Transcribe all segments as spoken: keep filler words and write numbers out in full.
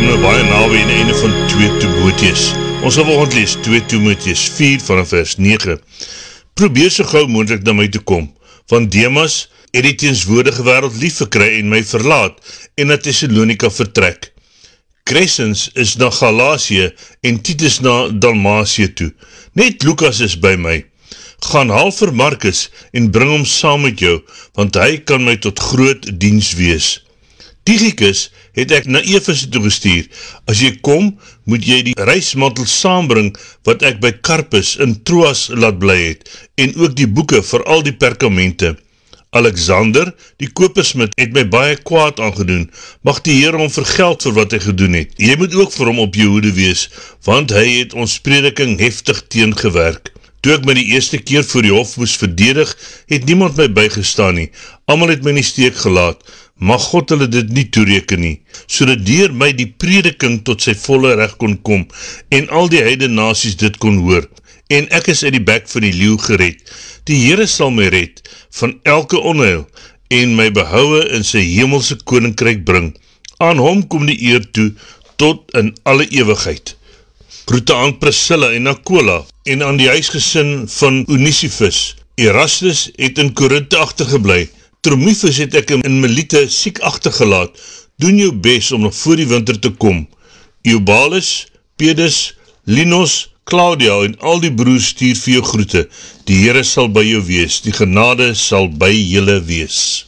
nou baie naby aan die einde van twee Timoteus. Ons gaan vanoggend lees twee Timoteus vier vanaf vers nege. Probeer so gauw moontlik na my toe kom, want Demas het die teenswoordige wêreld lief gekry en my verlaat, en na Thessalonika vertrek. Crescens is na Galatië en Titus na Dalmatië toe. Net Lucas is by my. Gaan haal vir Markus en bring hom saam met jou, want hy kan my tot groot diens wees. Tychicus het ek na Efese toe gestuur. As jy kom, moet jy die reismantel saambring wat ek by Carpus in Troas laat bly het, en ook die boeke vir al die perkamente. Alexander, die kopersmid, het my baie kwaad aangedoen. Mag die Here hom vergeld vir wat hy gedoen het. Jy moet ook vir hom op jou hoede wees, want hy het ons prediking heftig teengewerk. Toe ek my die eerste keer voor die hof moes verdedig, het niemand my bygestaan nie. Almal het my nie steek gelaat. Mag God hulle dit nie toereken nie, so dat deur my die prediking tot sy volle reg kon kom, en al die heidene nasies dit kon hoor, en ek is uit die bek van die leeu gered. Die Here sal my red van elke onheil, en my behoue in sy hemelse koninkryk bring. Aan hom kom die eer toe, tot in alle ewigheid. Groete aan Priscilla en Aquila, en aan die huisgesin van Onesiphus. Erastus het in Korinthe agtergebly. Trophmus het ek in Melite siek agtergelaat. Doen jou bes om nog voor die winter te kom. Eubalus, Pedus, Linus, Claudia en al die broers stuur vir jou groete. Die Here sal by jou wees. Die genade sal by julle wees.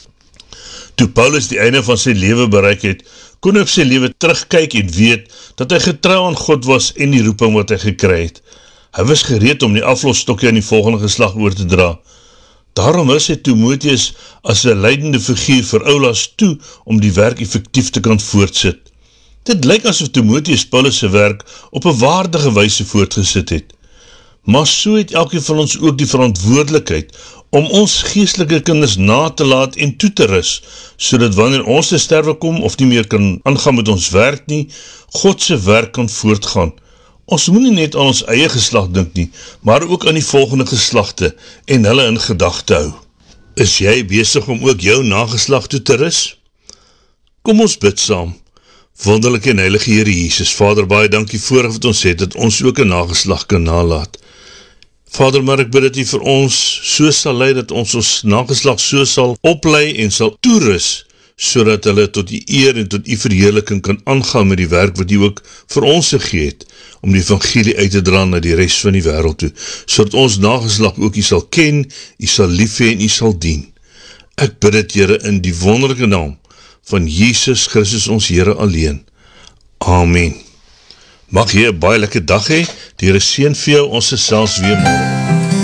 Toe Paulus die einde van sy lewe bereik het, kon hy op sy lewe terugkyk en weet dat hy getrou aan God was en die roeping wat hy gekry het. Hy was gereed om die aflosstokkie aan die volgende geslag oor te dra. Daarom is hy Timoteus as 'n leidende figuur vir Oulas toe om die werk effektief te kan voortsit. Dit lyk asof Timoteus Paulus se werk op 'n waardige wyse voortgesit het. Maar so het elkeen van ons ook die verantwoordelikheid om ons geestelike kinders na te laat en toe te rus, sodat wanneer ons te sterwe kom of nie meer kan aangaan met ons werk nie, God se werk kan voortgaan. Ons moet nie net aan ons eie geslag dink nie, maar ook aan die volgende geslagte en hulle in gedagte hou. Is jy besig om ook jou nageslag toe te rus? Kom ons bid saam. Wonderlike en heilige Here Jesus, Vader, baie dankie vooraf wat ons het, dat ons ook 'n nageslag kan nalaat. Vader, maar ek bid dat U vir ons so sal lei, dat ons ons nageslag so sal oplei en sal toerus, sodat hulle tot U eer en tot U verheerliking kan aangaan met die werk wat U ook vir ons gegee het, om die evangelie uit te dra na die res van die wêreld toe, sodat ons nageslag ook U sal ken, U sal lief hê en U sal dien. Ek bid dit, Here, in die wonderlike naam van Jesus Christus ons Here alleen. Amen. Mag jy 'n baie lekker dag hê, die Here seën vir jou, ons gesels weer môre.